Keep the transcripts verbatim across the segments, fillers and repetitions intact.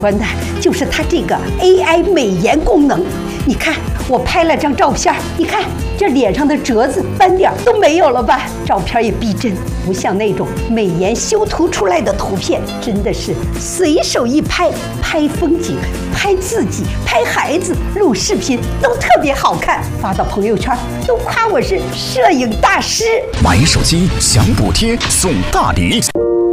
关的就是它这个 A I 美颜功能。你看，我拍了张照片，你看这脸上的褶子、斑点都没有了吧？照片也逼真，不像那种美颜修图出来的图片，真的是随手一拍，拍风景、拍自己、拍孩子、录视频都特别好看，发到朋友圈都夸我是摄影大师。 买手机享补贴送大礼。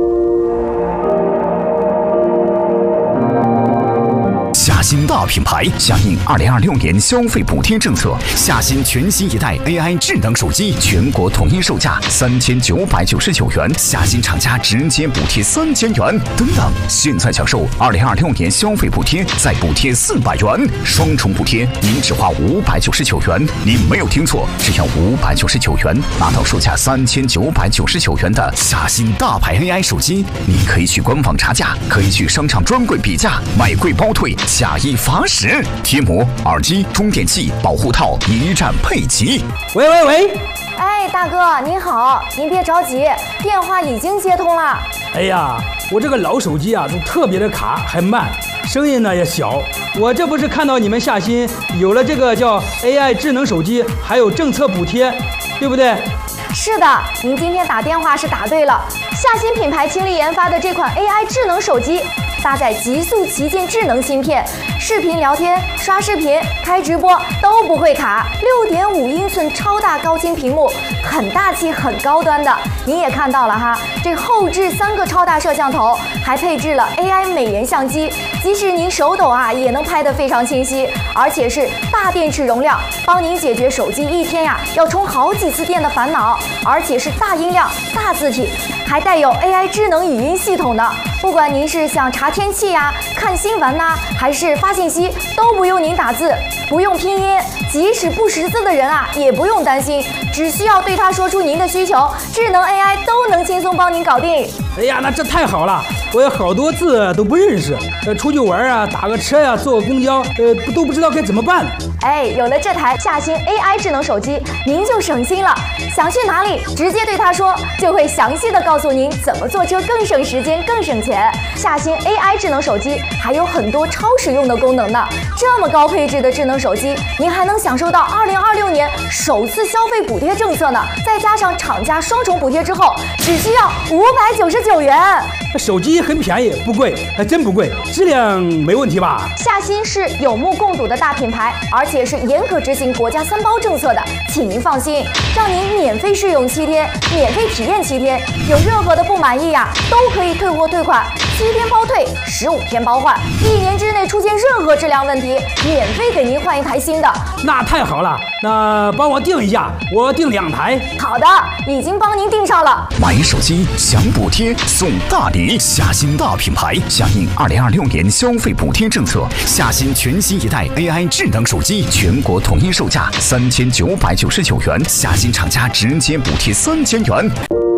夏新大品牌响应二零二六年消费补贴政策，夏新全新一代 A I 智能手机全国统一售价三千九百九十九元，夏新厂家直接补贴三千元。等等，现在享受二零二六年消费补贴，再补贴四百元，双重补贴，您只花五百九十九元。您没有听错，只要五百九十九元，拿到售价三千九百九十九元的夏新大牌 A I 手机。你可以去官网查价，可以去商场专柜比价，买贵包退。假一罚十，贴膜、耳机、充电器、保护套一站配齐。 喂喂喂， 哎，大哥您好，您别着急，电话已经接通了。 哎呀，我这个老手机啊，都特别的卡，还慢，声音呢也小。我这不是看到你们夏新有了这个叫 A I 智能手机，还有政策补贴，对不对？ 是的，您今天打电话是打对了。夏新品牌倾力研发的这款 A I 智能手机，搭载极速旗舰智能芯片，视频聊天、刷视频、开直播都不会卡。六点五英寸超大高清屏幕，很大气、很高端的。您也看到了哈，这后置三个超大摄像头，还配置了 A I 美颜相机，即使您手抖啊，也能拍得非常清晰。而且是大电池容量，帮您解决手机一天呀要充好几次电的烦恼。而且是大音量、大字体，还带有 A I 智能语音系统的。不管您是想查天气呀、看新闻呐、还是发信息，都不用您打字，不用拼音，即使不识字的人啊，也不用担心，只需要对他说出您的需求，智能 A I 都能轻松帮您搞定。 哎呀，那这太好了！我有好多字都不认识，呃，出去玩啊，打个车呀、啊，坐个公交，呃，都不知道该怎么办。 哎，有了这台夏新 A I 智能手机，您就省心了。想去哪里，直接对他说，就会详细的告诉您怎么坐车更省时间、更省钱。夏新 A I 智能手机还有很多超实用的功能呢。这么高配置的智能手机，您还能享受到二零二六年首次消费补贴政策呢。再加上厂家双重补贴之后，只需要五百九十九元。 手机很便宜，不贵，还真不贵，质量没问题吧？ 夏新是有目共睹的大品牌，而且是严格执行国家三包政策的，请您放心，让您免费试用七天，免费体验七天，有任何的不满意呀，都可以退货退款，七天包退，十五天包换，一年之内出现任何质量问题，免费给您换一台新的。 那太好了，那帮我订一下，我订两台。 好的，已经帮您订上了。 买手机享补贴送大礼，夏新大品牌响应二零二六年消费补贴政策，夏新全新一代 A I 智能手机全国统一售价三千九百九十九元，夏新厂家直接补贴三千元。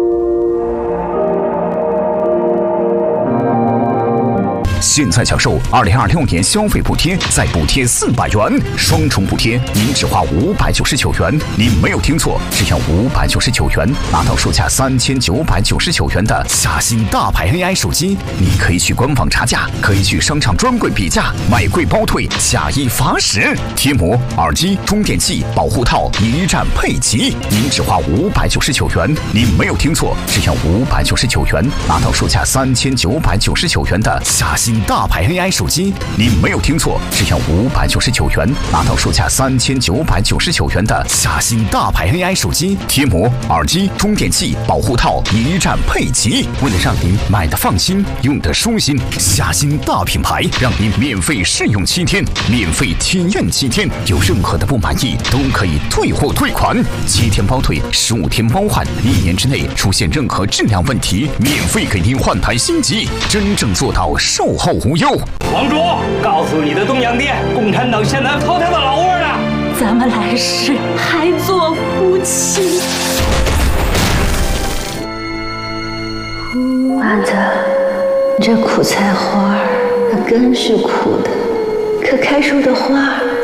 现在享受二零二六年消费补贴，再补贴四百元，双重补贴，您只花五百九十九元。您没有听错，只要五百九十九元，拿到售价三千九百九十九元的夏新大牌 A I 手机。你可以去官网查价，可以去商场专柜比价，买贵包退，假一罚十，贴膜、耳机、充电器、保护套一站配齐。您只花五百九十九元。您没有听错，只要五百九十九元，拿到售价三千九百九十九元的夏新大牌 A I 手机。您没有听错，只要五百九十九元，拿到售价三千九百九十九元的夏新大牌 A I 手机，贴膜、耳机、充电器、保护套一站配齐。为了让您买的放心，用的舒心，夏新大品牌让您免费试用七天，免费体验七天，有任何的不满意都可以退货退款，七天包退，十五天包换，一年之内出现任何质量问题，免费给您换台新机，真正做到售后无忧。 王主，告诉你的东洋爹，共产党现在掏他的老窝呢。 咱们来世还做夫妻。 妈的，这苦菜花儿，它根是苦的，可开出的花